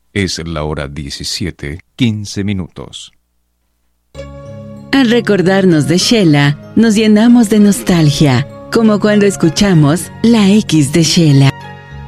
Es la hora 17:15. Al recordarnos de Sheila, nos llenamos de nostalgia, como cuando escuchamos La X de Sheila.